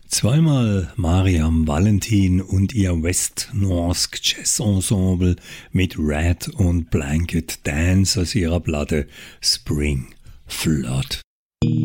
Zweimal Mariam Valentin und ihr West Norsk Jazz Ensemble mit Red und Blanket Dance aus ihrer Platte Spring Flood.